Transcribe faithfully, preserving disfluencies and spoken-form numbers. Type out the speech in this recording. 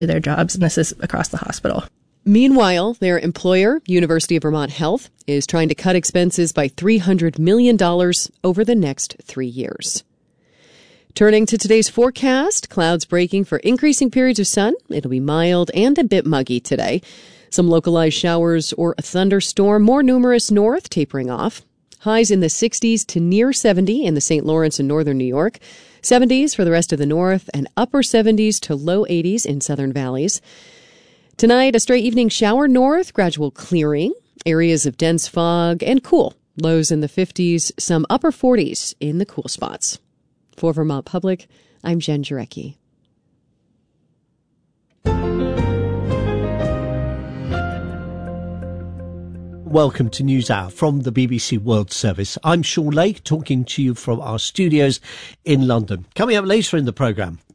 their jobs, and this is across the hospital. Meanwhile, their employer, University of Vermont Health, is trying to cut expenses by three hundred million dollars over the next three years. Turning to today's forecast, clouds breaking for increasing periods of sun. It'll be mild and a bit muggy today. Some localized showers or a thunderstorm, more numerous north, tapering off. Highs in the sixties to near seventy in the Saint Lawrence and northern New York. seventies for the rest of the north and upper seventies to low eighties in southern valleys. Tonight, a stray evening shower north, gradual clearing, areas of dense fog and cool. Lows in the fifties, some upper forties in the cool spots. For Vermont Public, I'm Jen Jarecki. Welcome to NewsHour from the B B C World Service. I'm Sean Lake, talking to you from our studios in London. Coming up later in the programme,